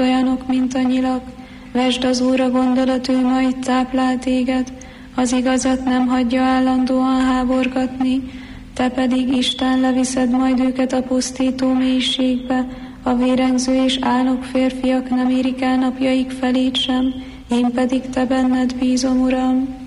olyanok, mint a nyilak. Vesd az Úrra gondolat, ő majd táplál téged, az igazat nem hagyja állandóan háborgatni, te pedig Isten leviszed majd őket a pusztító mélységbe, a vérengző és álnok férfiak nem érik el napjaik felét sem, én pedig te benned bízom, Uram.